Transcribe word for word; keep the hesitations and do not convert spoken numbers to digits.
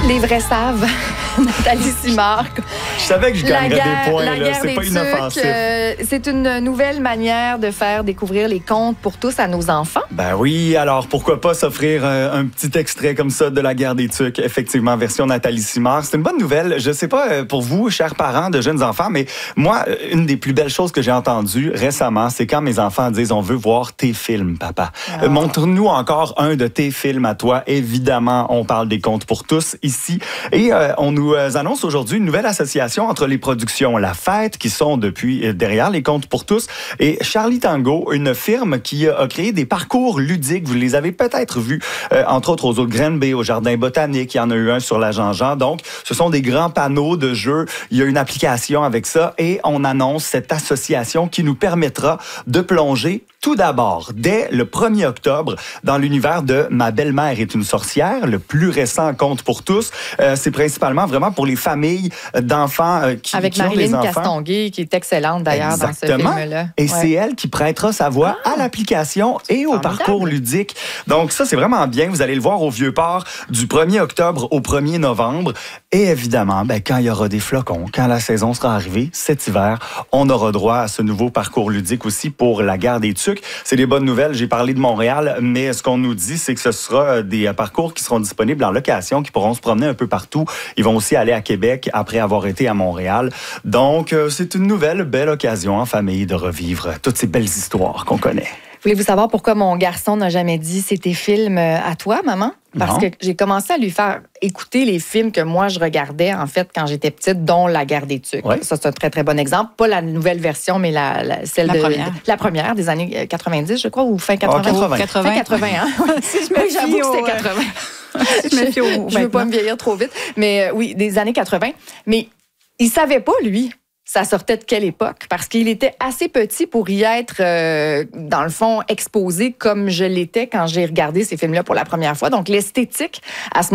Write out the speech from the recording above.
Les vrais savent. Nathalie Simard. Je savais que je gagnerais des points, la là. C'est pas tucs, inoffensif. Euh, c'est une nouvelle manière de faire découvrir les contes pour tous à nos enfants. Ben oui, alors pourquoi pas s'offrir euh, un petit extrait comme ça de La guerre des tucs, effectivement, version Nathalie Simard. C'est une bonne nouvelle. Je sais pas euh, pour vous, chers parents de jeunes enfants, mais moi, une des plus belles choses que j'ai entendues récemment, c'est quand mes enfants disent « On veut voir tes films, papa. Oh. » euh, Montre-nous encore un de tes films à toi. Évidemment, on parle des contes pour tous ici. Et euh, on nous annonce aujourd'hui une nouvelle association entre les productions La Fête, qui sont depuis euh, derrière les contes pour tous, et Charlie Tango, une firme qui a créé des parcours ludiques. Vous les avez peut-être vus, euh, entre autres aux eaux de Granby, au Jardin botanique. Il y en a eu un sur la Jean-Jean. Donc, ce sont des grands panneaux de jeux. Il y a une application avec ça et on annonce cette association qui nous permettra de plonger tout d'abord, dès le premier octobre, dans l'univers de Ma belle-mère est une sorcière, le plus récent conte pour tous. Euh, c'est principalement vraiment pour les familles d'enfants euh, qui, Avec qui ont des Marilyn enfants. Castonguay, qui est excellente d'ailleurs dans ce Exactement. film-là. Et Ouais. c'est elle qui prêtera sa voix ah, à l'application et au formidable. parcours ludique. Donc ça, c'est vraiment bien. Vous allez le voir au Vieux-Port du premier octobre au premier novembre. Et évidemment, ben, quand il y aura des flocons, quand la saison sera arrivée, cet hiver, on aura droit à ce nouveau parcours ludique aussi pour la guerre des tucs. C'est des bonnes nouvelles. J'ai parlé de Montréal, mais ce qu'on nous dit, c'est que ce sera des parcours qui seront disponibles en location, qui pourront se promener un peu partout. Ils vont aussi aller à Québec après avoir été à Montréal. Donc, c'est une nouvelle belle occasion en famille de revivre toutes ces belles histoires qu'on connaît. Voulez-vous savoir pourquoi mon garçon n'a jamais dit c'est tes films à toi, maman? Parce Non. que j'ai commencé à lui faire écouter les films que moi, je regardais, en fait, quand j'étais petite, dont La guerre des tucs. Ouais. Ça, c'est un très, très bon exemple. Pas la nouvelle version, mais la, la- celle La de... première. de- la première, des années quatre-vingt-dix, je crois, ou fin quatre-vingts. quatre-vingts. quatre-vingts. Fin quatre-vingts, hein? Si je me Oui, j'avoue fie que au, c'était euh, quatre-vingts. je me fie au Je veux pas maintenant. me vieillir trop vite. Mais euh, oui, des années quatre-vingts. Mais il savait pas, lui, ça sortait de quelle époque. Parce qu'il était assez petit pour y être, euh, dans le fond, exposé comme je l'étais quand j'ai regardé ces films-là pour la première fois. Donc, l'esthétique, à ce